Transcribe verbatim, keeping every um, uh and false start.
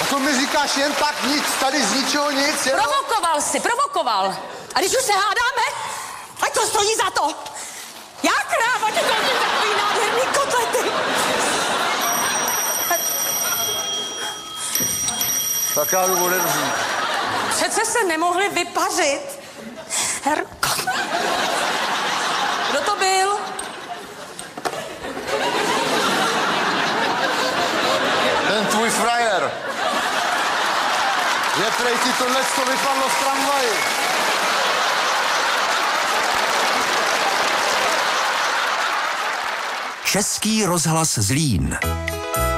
to mi říkáš jen tak nic, tady z ničeho nic, jenom... Provokoval jsi, provokoval. A když už se hádáme, ať to stojí za to. Já kráva, ty koupím takový nádherný kotlety. Tak já jdu odevřít. Přece se nemohli vypařit. Herko. Kdo to byl? Ten tvůj frajer. Je prej ti tohle to vypadlo z tramvaji. Český rozhlas Zlín.